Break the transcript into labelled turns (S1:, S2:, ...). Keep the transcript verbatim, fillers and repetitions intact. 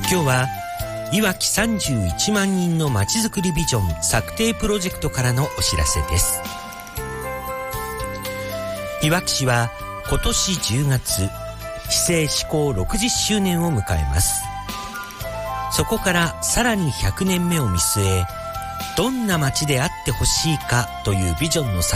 S1: 今日はいわきさんじゅういちまんにんのまちづくりビジョン策定プロジェクトからのお知らせです。いわき市は今年じゅうがつ市制施行ろくじゅっしゅうねんを迎えます。そこからさらにひゃくねんめを見据え、どんな街であってほしいかというビジョンの